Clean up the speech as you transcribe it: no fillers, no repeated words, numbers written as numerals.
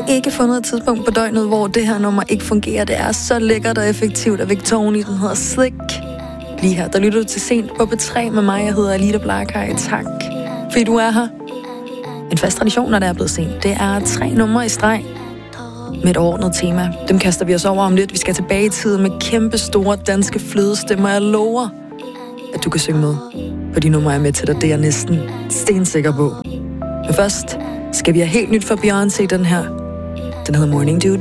ikke fundet et tidspunkt på døgnet, hvor det her nummer ikke fungerer. Det er så lækkert og effektivt, og Victoria, den hedder Slick. Lige her, der lytter du til Sent på B3 med mig. Jeg hedder Alida Blackaj. Tak, fordi du er her. En fast tradition, når det er blevet sent, det er 3 numre i streg med et overordnet tema. Dem kaster vi os over om lidt. Vi skal tilbage i tiden med kæmpe store danske flødestemmer. Jeg lover, at du kan synge med på de numre, jeg er med til dig. Det er jeg næsten stensikker på. Men først skal vi have helt nyt fra Beyoncé, den her. Den hedder Morning Dew.